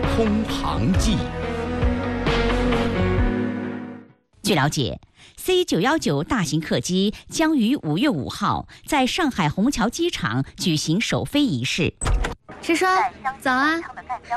空航记》。 据了解，C919大型客机将于5月5号在上海虹桥机场举行首飞仪式。 石双，早啊！